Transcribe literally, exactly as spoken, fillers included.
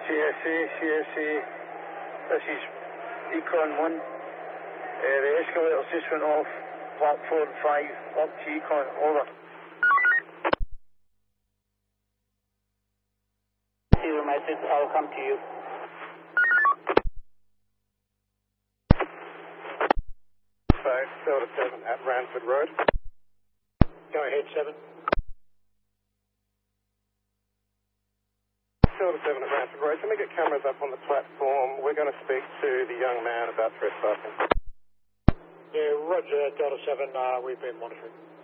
C S A, C S A, this is Econ one. Uh, the escalator's just went off, platform five, up to Econ, over. Zero message, I'll come to you. Five, Delta seven at Ranford Road. Go ahead, seven. Delta seven at Ranford Road. Can we get cameras up on the platform? We're going to speak to the young man about trespassing. Yeah, roger, Delta seven, uh, we've been monitoring.